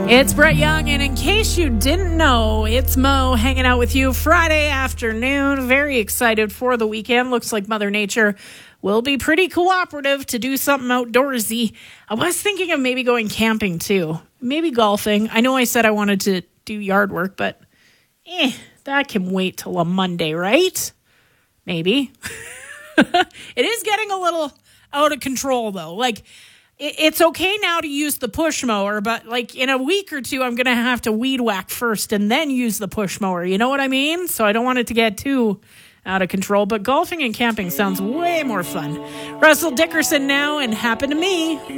It's Brett Young, and in case you didn't know, it's Mo hanging out with you Friday afternoon. Very excited for the weekend. Looks like Mother Nature will be pretty cooperative to do something outdoorsy. I was thinking of maybe going camping too. Maybe golfing. I know I said I wanted to do yard work, but that can wait till a Monday, right? Maybe. It is getting a little out of control, though. Like, it's okay now to use the push mower, but like in a week or two, I'm going to have to weed whack first and then use the push mower. You know what I mean? So I don't want it to get too out of control, but golfing and camping sounds way more fun. Russell Dickerson now, and Happen to Me.